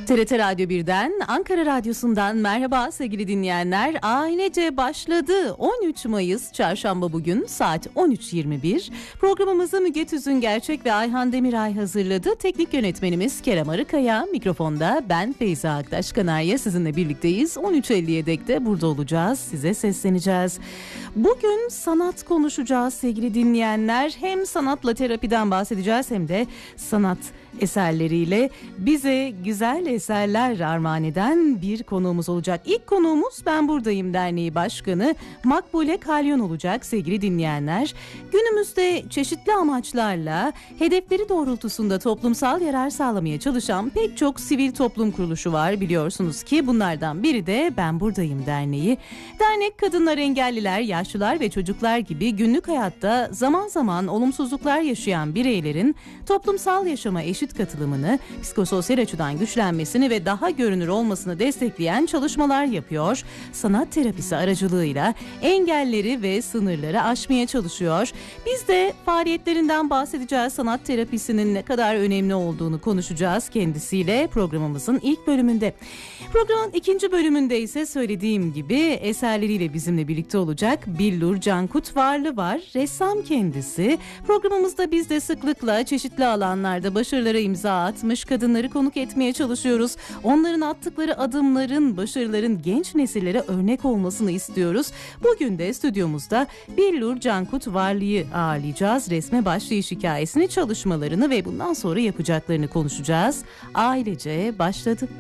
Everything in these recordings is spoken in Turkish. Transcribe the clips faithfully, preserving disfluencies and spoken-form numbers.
T R T Radyo birden, Ankara Radyosu'ndan merhaba sevgili dinleyenler. Ailece başladı. on üç Mayıs Çarşamba bugün saat on üç yirmi bir. Programımızı Müge Tüzün Gerçek ve Ayhan Demiray hazırladı. Teknik yönetmenimiz Kerem Arıkaya. Mikrofonda ben Feyza Aktaş Kanarya sizinle birlikteyiz. on üç elliye dek de burada olacağız. Size sesleneceğiz. Bugün sanat konuşacağız sevgili dinleyenler. Hem sanatla terapiden bahsedeceğiz hem de sanat eserleriyle bize güzel eserler armağan eden bir konuğumuz olacak. İlk konuğumuz Ben Buradayım Derneği Başkanı Makbule Kalyon olacak sevgili dinleyenler. Günümüzde çeşitli amaçlarla hedefleri doğrultusunda toplumsal yarar sağlamaya çalışan pek çok sivil toplum kuruluşu var biliyorsunuz ki. Bunlardan biri de Ben Buradayım Derneği. Dernek kadınlar, engelliler, yaşlılar ve çocuklar gibi günlük hayatta zaman zaman olumsuzluklar yaşayan bireylerin toplumsal yaşama eşit katılımını, psikososyal açıdan güçlenmesini ve daha görünür olmasını destekleyen çalışmalar yapıyor. Sanat terapisi aracılığıyla engelleri ve sınırları aşmaya çalışıyor. Biz de faaliyetlerinden bahsedeceğiz. Sanat terapisinin ne kadar önemli olduğunu konuşacağız kendisiyle programımızın ilk bölümünde. Programın ikinci bölümünde ise söylediğim gibi eserleriyle bizimle birlikte olacak Billur Cankut Varlı var. Ressam kendisi. Programımızda biz de sıklıkla çeşitli alanlarda başarılara imza atmış kadınları konuk etmeye çalışıyoruz. Onların attıkları adımların, başarıların genç nesillere örnek olmasını istiyoruz. Bugün de stüdyomuzda Billur Cankut Varlı'yı ağırlayacağız. Resme başlayış hikayesini, çalışmalarını ve bundan sonra yapacaklarını konuşacağız. Ailece başladı.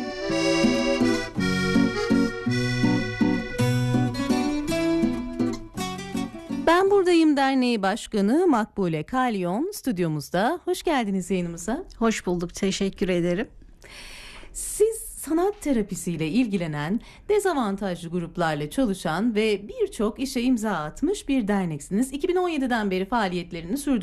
Ben Buradayım Derneği Başkanı Makbule Kalyon stüdyomuzda. Hoş geldiniz yayınımıza. Hoş bulduk, teşekkür ederim. Siz sanat terapisiyle ilgilenen, dezavantajlı gruplarla çalışan ve birçok işe imza atmış bir derneksiniz. iki bin on yediden beri faaliyetlerini sürdürüyorsunuz.